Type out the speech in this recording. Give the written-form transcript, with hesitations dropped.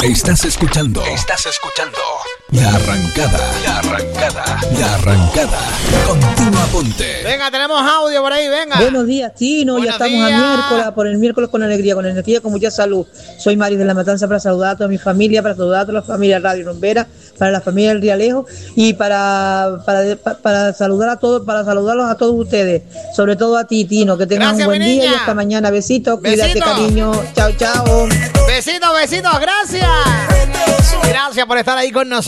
Estás escuchando La Arrancada. Continúa, ponte. Venga, tenemos audio por ahí, venga. Buenos días, Tino. Buenos ya estamos días. a miércoles, por el miércoles con energía, con mucha salud. Soy Mari de La Matanza para saludar a toda mi familia, para saludar a toda la familia Radio Rumbera, para la familia del Rialejo y para saludar a todos, para saludarlos a todos ustedes, sobre todo a ti, Tino, que tengan Gracias, un buen mi día niña. y hasta mañana. Besitos, Besitos. cuídate, cariño. Chao, chao. Besitos, gracias. Gracias por estar ahí con nosotros.